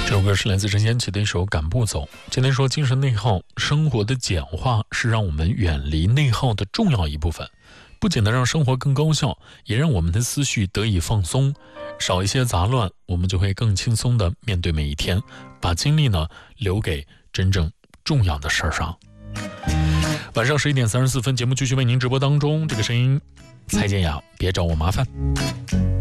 这首歌是来自任贤齐的一首《赶不走》。今天说精神内耗，生活的简化是让我们远离内耗的重要一部分，不仅能让生活更高效，也让我们的思绪得以放松，少一些杂乱，我们就会更轻松地面对每一天，把精力呢留给真正重要的事儿上。晚上11点34分，节目继续为您直播当中，这个声音蔡健雅，别找我麻烦。